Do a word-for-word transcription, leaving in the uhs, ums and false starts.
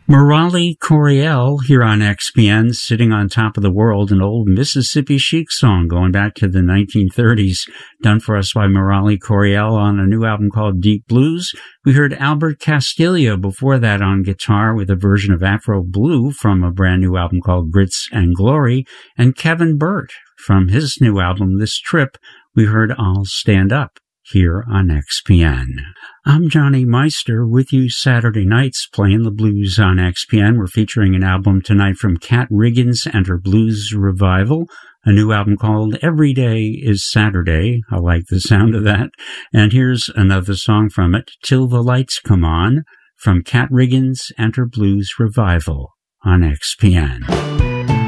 Murali Coryell here on X P N, Sitting on Top of the World, an old Mississippi Chic song going back to the nineteen thirties, done for us by Murali Coryell on a new album called Deep Blues. We heard Albert Castillo before that on guitar with a version of Afro Blue from a brand new album called Grits and Glory, and Kevin Burt from his new album This Trip. We heard I'll Stand Up here on X P N. I'm Johnny Meister with you Saturday nights playing the blues on X P N. We're featuring an album tonight from Kat Riggins and her Blues Revival, a new album called Every Day is Saturday. I like the sound of that. And here's another song from it, Till the Lights Come On, from Kat Riggins and her Blues Revival on X P N.